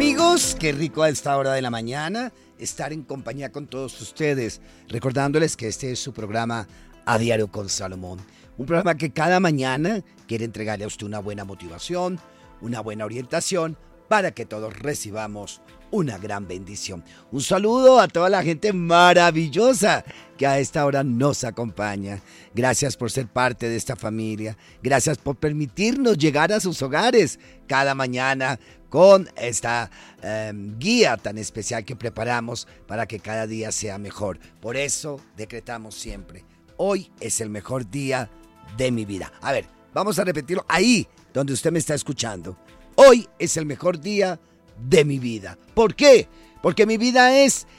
amigos, qué rico a esta hora de la mañana estar en compañía con todos ustedes, recordándoles que este es su programa A Diario con Salomón, un programa que cada mañana quiere entregarle a usted una buena motivación, una buena orientación para que todos recibamos una gran bendición. Un saludo a toda la gente maravillosa que a esta hora nos acompaña. Gracias por ser parte de esta familia. Gracias por permitirnos llegar a sus hogares cada mañana con esta guía tan especial que preparamos para que cada día sea mejor. Por eso decretamos siempre: hoy es el mejor día de mi vida. A ver, vamos a repetirlo ahí donde usted me está escuchando. Hoy es el mejor día de mi vida. ¿Por qué? Porque mi vida es